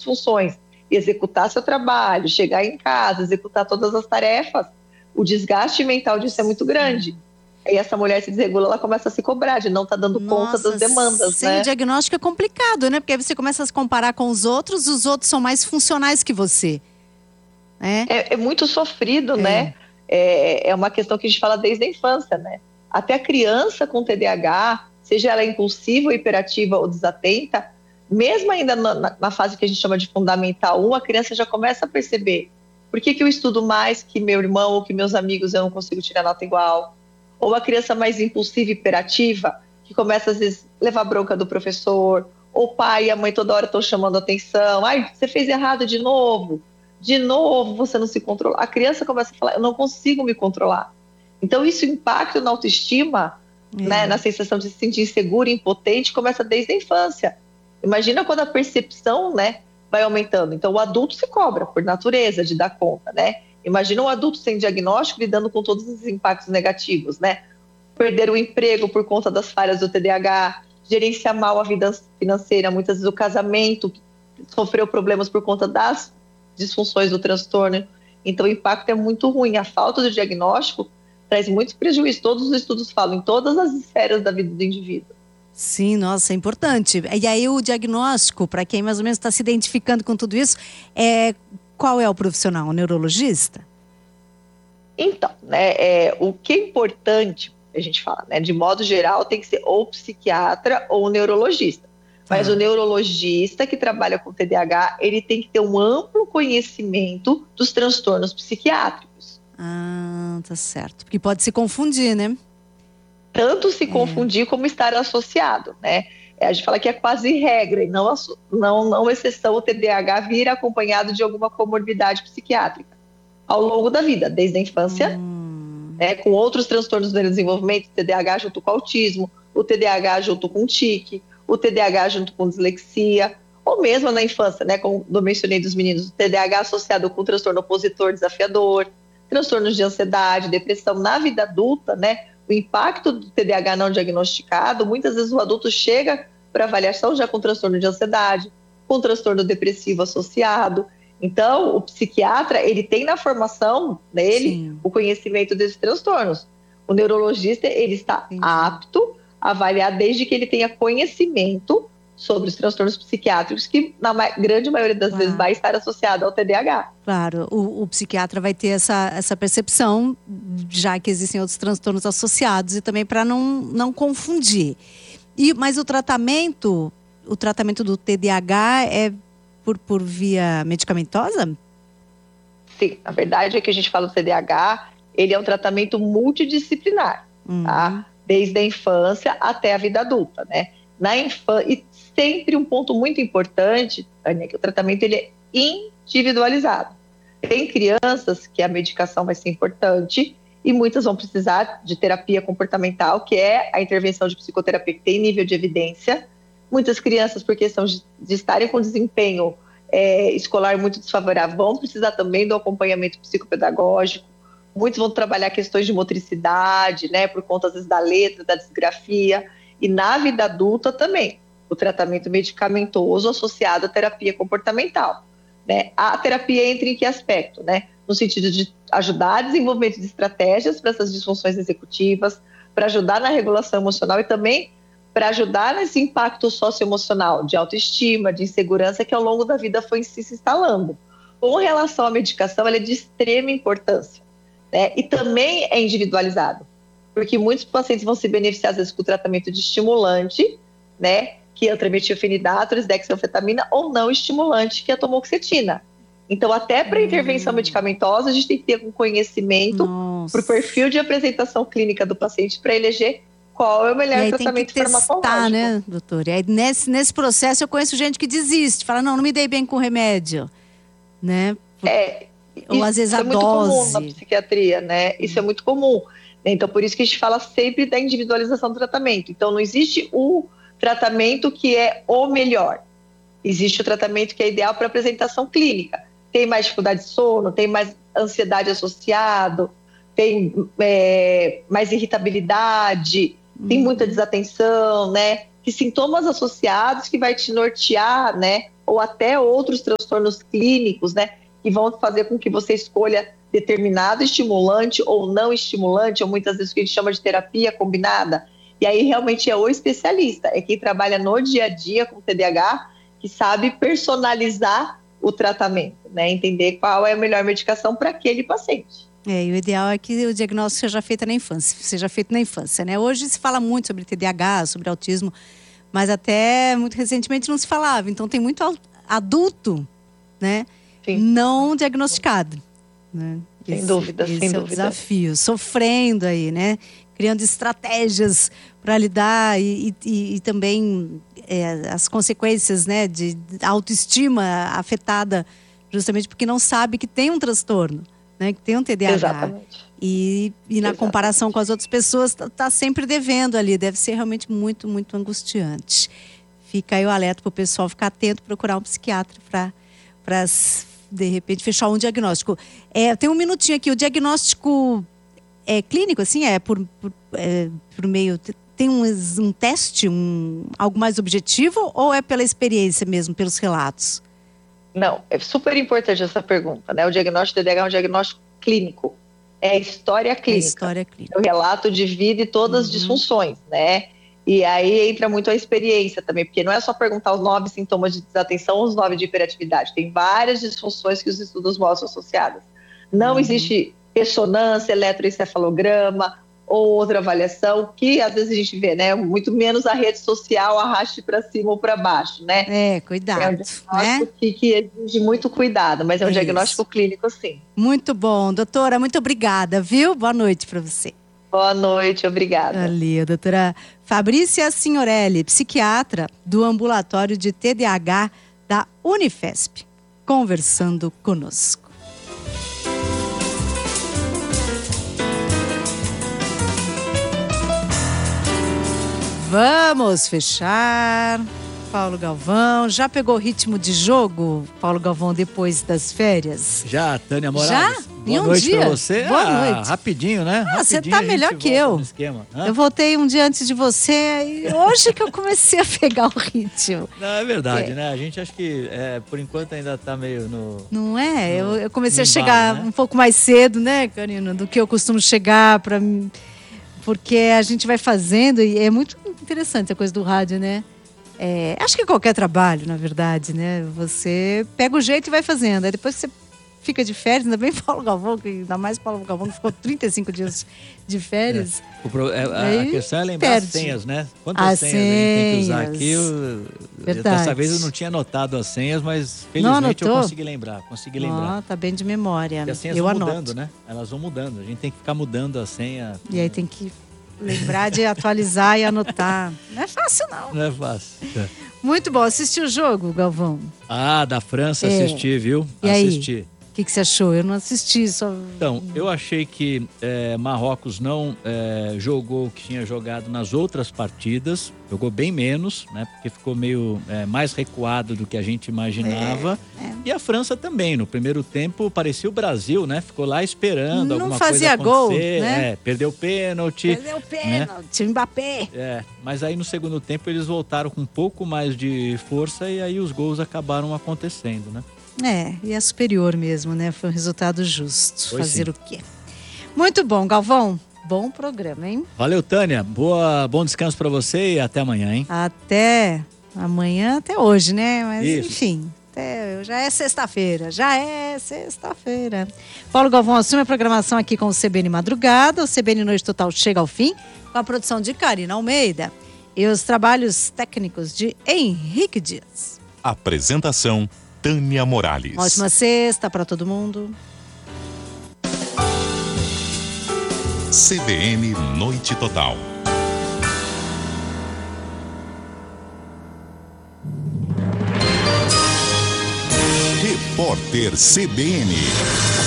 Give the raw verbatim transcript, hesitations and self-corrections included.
funções, executar seu trabalho, chegar em casa, executar todas as tarefas, o desgaste mental disso é muito grande. E essa mulher se desregula, ela começa a se cobrar de não estar tá dando Nossa, conta das demandas, sem né? o diagnóstico é complicado, né? Porque aí você começa a se comparar com os outros, os outros são mais funcionais que você. É, é, é muito sofrido, é. né? É, é uma questão que a gente fala desde a infância, né? Até a criança com T D A H, seja ela impulsiva, hiperativa ou desatenta, mesmo ainda na, na fase que a gente chama de fundamental um, a criança já começa a perceber por que, que eu estudo mais que meu irmão ou que meus amigos, eu não consigo tirar nota igual. Ou a criança mais impulsiva e hiperativa, que começa às vezes a levar bronca do professor, ou o pai e a mãe toda hora estão chamando atenção, ai, você fez errado de novo, de novo você não se controla. A criança começa a falar, eu não consigo me controlar. Então isso impacta na autoestima, é. né, na sensação de se sentir insegura e impotente, começa desde a infância. Imagina quando a percepção, né, vai aumentando. Então o adulto se cobra, por natureza, de dar conta, né? Imagina um adulto sem diagnóstico lidando com todos os impactos negativos, né? Perder o emprego por conta das falhas do T D A H, gerenciar mal a vida financeira, muitas vezes o casamento sofreu problemas por conta das disfunções do transtorno. Então o impacto é muito ruim. A falta do diagnóstico traz muito prejuízo. Todos os estudos falam em todas as esferas da vida do indivíduo. Sim, nossa, é importante. E aí o diagnóstico, para quem mais ou menos está se identificando com tudo isso, é... qual é o profissional? O neurologista? Então, né, é, o que é importante, a gente fala, né, de modo geral, tem que ser ou psiquiatra ou neurologista. Mas ah. o neurologista que trabalha com T D A H, ele tem que ter um amplo conhecimento dos transtornos psiquiátricos. Ah, tá certo. Porque pode se confundir, né? Tanto se é. confundir como estar associado, né? A gente fala que é quase regra e não, não, não exceção o T D A H vir acompanhado de alguma comorbidade psiquiátrica ao longo da vida, desde a infância, hum. né, com outros transtornos do neurodesenvolvimento, T D A H junto com autismo, o T D A H junto com tique, o T D A H junto com dislexia, ou mesmo na infância, né, como eu mencionei dos meninos, o T D A H associado com transtorno opositor desafiador, transtornos de ansiedade, depressão. Na vida adulta, né, o impacto do T D A H não diagnosticado, muitas vezes o adulto chega para avaliação já com transtorno de ansiedade, com transtorno depressivo associado. Então, o psiquiatra, ele tem na formação dele Sim. o conhecimento desses transtornos. O neurologista, ele está Sim. apto a avaliar desde que ele tenha conhecimento sobre os transtornos psiquiátricos, que na grande maioria das claro. vezes vai estar associado ao T D A H. Claro, o, o psiquiatra vai ter essa, essa percepção, já que existem outros transtornos associados, e também para não, não confundir. E, mas o tratamento, o tratamento do T D A H é por, por via medicamentosa? Sim, a verdade é que a gente fala do T D A H, ele é um tratamento multidisciplinar, uhum. tá? Desde a infância até a vida adulta, né? Na infância, e sempre um ponto muito importante, Tânia, que o tratamento ele é individualizado. Tem crianças que a medicação vai ser importante e muitas vão precisar de terapia comportamental, que é a intervenção de psicoterapia que tem nível de evidência. Muitas crianças, por questão de, de estarem com desempenho é, escolar muito desfavorável, vão precisar também do acompanhamento psicopedagógico. Muitos vão trabalhar questões de motricidade, né, por conta às vezes da letra, da disgrafia. E na vida adulta também, o tratamento medicamentoso associado à terapia comportamental. Né? A terapia entra em que aspecto? Né? No sentido de ajudar a desenvolvimento de estratégias para essas disfunções executivas, para ajudar na regulação emocional e também para ajudar nesse impacto socioemocional de autoestima, de insegurança que ao longo da vida foi se instalando. Com relação à medicação, ela é de extrema importância, né? E também é individualizado, porque muitos pacientes vão se beneficiar às vezes com o tratamento de estimulante, né? Que é o metilfenidato, dexanfetamina, ou não estimulante, que é a tamoxetina. Então, até para intervenção hum. medicamentosa, a gente tem que ter um conhecimento para o perfil de apresentação clínica do paciente para eleger qual é o melhor e aí tratamento tem que testar, farmacológico. Né, doutor? E aí, nesse, nesse processo, eu conheço gente que desiste, fala, não, não me dei bem com remédio, né? É, ou às vezes isso a é muito dose. comum na psiquiatria, né? Isso é muito comum. Então, por isso que a gente fala sempre da individualização do tratamento. Então, não existe o tratamento que é o melhor. Existe o tratamento que é ideal para apresentação clínica. Tem mais dificuldade de sono, tem mais ansiedade associado, tem é, mais irritabilidade, tem muita desatenção, né? Que sintomas associados que vai te nortear, né? ou até outros transtornos clínicos, né, que vão fazer com que você escolha determinado estimulante ou não estimulante, ou muitas vezes o que a gente chama de terapia combinada. E aí realmente é o especialista, é quem trabalha no dia a dia com T D A H, que sabe personalizar o tratamento, né? Entender qual é a melhor medicação para aquele paciente. É, e o ideal é que o diagnóstico seja feito na infância, seja feito na infância, né? Hoje se fala muito sobre T D A H, sobre autismo, mas até muito recentemente não se falava. Então tem muito adulto, né? Sim. Não diagnosticado, né? Sem esse, dúvida, esse sem é dúvida. o desafio, sofrendo aí, né? Criando estratégias para lidar e, e, e também é, as consequências, né, de autoestima afetada justamente porque não sabe que tem um transtorno, né, que tem um T D A H. Exatamente. E, e na Exatamente. comparação com as outras pessoas está tá sempre devendo ali, deve ser realmente muito, muito angustiante. Fica aí o alerta para o pessoal ficar atento, procurar um psiquiatra para para de repente fechar um diagnóstico. É, tem um minutinho aqui, o diagnóstico é clínico, assim, é por, por, é, por meio, tem um, um teste, um, algo mais objetivo, ou é pela experiência mesmo, pelos relatos? Não, é super importante essa pergunta, né? O diagnóstico de T D A H é um diagnóstico clínico, é a história clínica, é, história clínica. É o relato de vida e todas as uhum. disfunções, né? E aí entra muito a experiência também, porque não é só perguntar os nove sintomas de desatenção ou os nove de hiperatividade. Tem várias disfunções que os estudos mostram associadas. Não uhum. existe ressonância, eletroencefalograma ou outra avaliação, que às vezes a gente vê, né? Muito menos a rede social arraste para cima ou para baixo, né? É, cuidado. É um diagnóstico né? que, que exige muito cuidado, mas é um Isso. diagnóstico clínico, sim. Muito bom. Doutora, muito obrigada, viu? Boa noite para você. Boa noite, obrigada. Ali, a doutora Fabrícia Signorelli, psiquiatra do ambulatório de T D A H da Unifesp, conversando conosco. Vamos fechar. Paulo Galvão, já pegou ritmo de jogo, Paulo Galvão, depois das férias? Já, Tânia Morales. Já? Boa em um noite dia? pra você. Boa ah, noite. Rapidinho, né? Ah, rapidinho, você tá melhor que eu. Eu voltei um dia antes de você e hoje que eu comecei a pegar o ritmo. Não, é verdade, é. né? A gente acho que, é, por enquanto, ainda tá meio no... Não é? No, eu, eu comecei a embalo, chegar né? um pouco mais cedo, né, Karina, do que eu costumo chegar para porque a gente vai fazendo e é muito interessante a coisa do rádio, né? É, acho que qualquer trabalho, na verdade, né? Você pega o jeito e vai fazendo. Aí depois que você fica de férias, ainda bem Paulo Galvão, que ainda mais Paulo Galvão que ficou trinta e cinco dias de férias. É. O pro, é, a, a questão é lembrar perde. as senhas, né? Quantas as senhas, senhas a gente tem que usar aqui? Eu, dessa vez eu não tinha anotado as senhas, mas felizmente eu consegui lembrar. Consegui lembrar. Oh, tá bem de memória. E as senhas eu vão anoto. mudando, né? Elas vão mudando. A gente tem que ficar mudando a senha. E aí tem que lembrar de atualizar e anotar. Não é fácil, não. Não é fácil. É. Muito bom. Assistiu o jogo, Galvão? Ah, da França é. assisti, viu? E assisti. Aí? O que, que você achou? Eu não assisti, só... Então, eu achei que é, Marrocos não é, jogou o que tinha jogado nas outras partidas, jogou bem menos, né? Porque ficou meio é, mais recuado do que a gente imaginava. É, é. E a França também, no primeiro tempo parecia o Brasil, né? Ficou lá esperando não alguma fazia coisa acontecer. Gol, né? É, perdeu o pênalti. Perdeu o pênalti, né? Mbappé. É, mas aí no segundo tempo eles voltaram com um pouco mais de força e aí os gols acabaram acontecendo, né? É, e é superior mesmo, né? Foi um resultado justo. Foi Fazer sim. o quê? Muito bom, Galvão. Bom programa, hein? Valeu, Tânia. Boa, bom descanso pra você e até amanhã, hein? Até amanhã, até hoje, né? Mas Isso. enfim, até, já é sexta-feira. Já é sexta-feira. Paulo Galvão assume a programação aqui com o C B N Madrugada. O C B N Noite Total chega ao fim com a produção de Karina Almeida e os trabalhos técnicos de Henrique Dias. Apresentação Tânia Morales. Ótima sexta para todo mundo. C B N Noite Total. Repórter C B N.